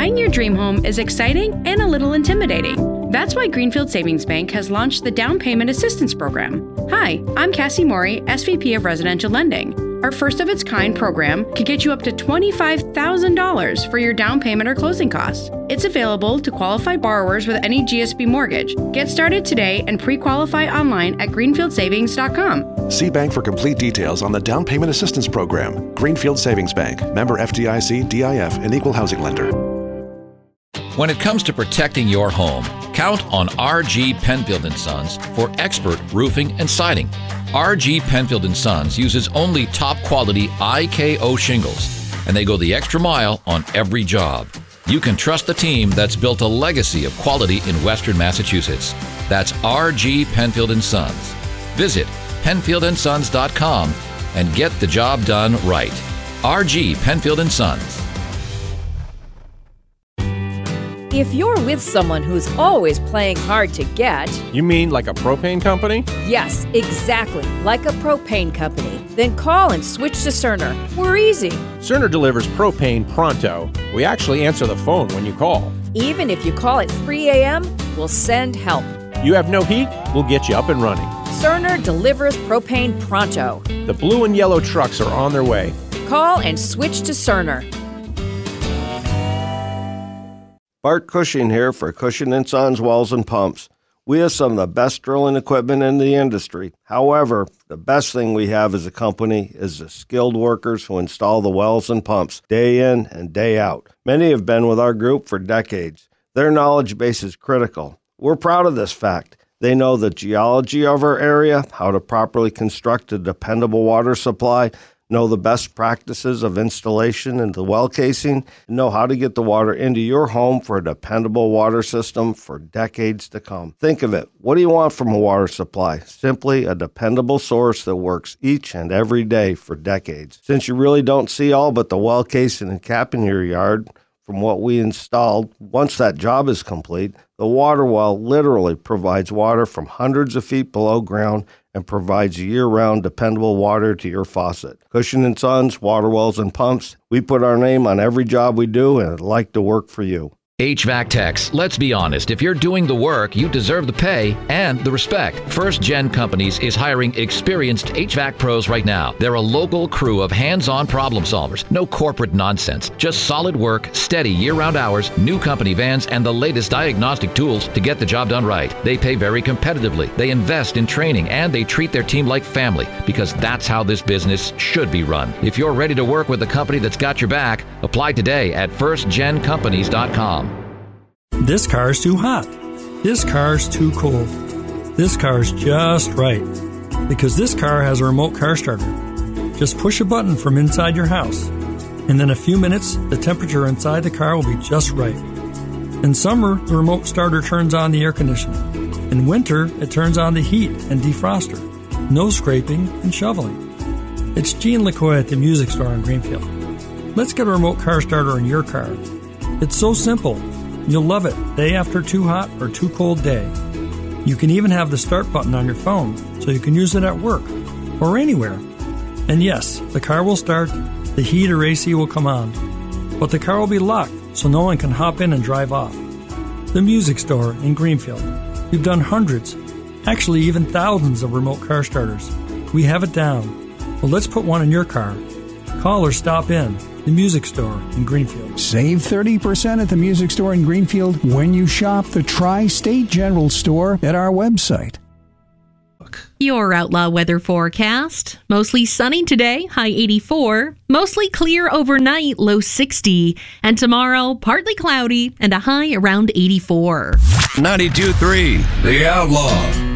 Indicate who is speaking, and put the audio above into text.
Speaker 1: Buying your dream home is exciting and a little intimidating. That's why Greenfield Savings Bank has launched the Down Payment Assistance Program. Hi, I'm Cassie Morey, SVP of Residential Lending. Our first-of-its-kind program could get you up to $25,000 for your down payment or closing costs. It's available to qualified borrowers with any GSB mortgage. Get started today and pre-qualify online at greenfieldsavings.com.
Speaker 2: See bank for complete details on the Down Payment Assistance Program. Greenfield Savings Bank. Member FDIC, DIF, and Equal Housing Lender.
Speaker 3: When it comes to protecting your home, count on R.G. Penfield & Sons for expert roofing and siding. R.G. Penfield & Sons uses only top-quality IKO shingles, and they go the extra mile on every job. You can trust the team that's built a legacy of quality in Western Massachusetts. That's R.G. Penfield & Sons. Visit PenfieldandSons.com and get the job done right. R.G. Penfield & Sons.
Speaker 4: If you're with someone who's always playing hard to get...
Speaker 5: You mean like a propane company?
Speaker 4: Yes, exactly, like a propane company. Then call and switch to Cerner. We're easy.
Speaker 5: Cerner delivers propane pronto. We actually answer the phone when you call.
Speaker 4: Even if you call at 3 a.m., we'll send help.
Speaker 5: You have no heat? We'll get you up and running.
Speaker 4: Cerner delivers propane pronto.
Speaker 5: The blue and yellow trucks are on their way.
Speaker 4: Call and switch to Cerner.
Speaker 6: Bart Cushing here for Cushing & Sons Wells and Pumps. We have some of the best drilling equipment in the industry. However, the best thing we have as a company is the skilled workers who install the wells and pumps day in and day out. Many have been with our group for decades. Their knowledge base is critical. We're proud of this fact. They know the geology of our area, how to properly construct a dependable water supply, know the best practices of installation and the well casing, and know how to get the water into your home for a dependable water system for decades to come. Think of it. What do you want from a water supply? Simply a dependable source that works each and every day for decades. Since you really don't see all but the well casing and cap in your yard, from what we installed, once that job is complete, the water well literally provides water from hundreds of feet below ground and provides year-round dependable water to your faucet. Cushing & Sons, Water Wells and Pumps. We put our name on every job we do, and I'd like to work for you.
Speaker 3: HVAC techs, let's be honest. If you're doing the work, you deserve the pay and the respect. First Gen Companies is hiring experienced HVAC pros right now. They're a local crew of hands-on problem solvers. No corporate nonsense. Just solid work, steady year-round hours, new company vans, and the latest diagnostic tools to get the job done right. They pay very competitively. They invest in training, and they treat their team like family, because that's how this business should be run. If you're ready to work with a company that's got your back, apply today at firstgencompanies.com.
Speaker 7: This car's too hot. This car's too cold. This car's just right. Because this car has a remote car starter. Just push a button from inside your house. And in a few minutes, the temperature inside the car will be just right. In summer, the remote starter turns on the air conditioning. In winter, it turns on the heat and defroster. No scraping and shoveling. It's Gene LaCoy at the Music Store in Greenfield. Let's get a remote car starter in your car. It's so simple. You'll love it day after too hot or too cold day. You can even have the start button on your phone so you can use it at work or anywhere. And yes, the car will start, the heat or AC will come on, but the car will be locked so no one can hop in and drive off. The Music Store in Greenfield. We've done hundreds, actually even thousands of remote car starters. We have it down. Well, let's put one in your car. Call or stop in. The Music Store in Greenfield.
Speaker 8: Save 30% at the Music Store in Greenfield when you shop the Tri-State General Store at our website.
Speaker 9: Your Outlaw weather forecast. Mostly sunny today, high 84. Mostly clear overnight, low 60. And tomorrow, partly cloudy and a high around 84.
Speaker 10: 92.3, The Outlaw.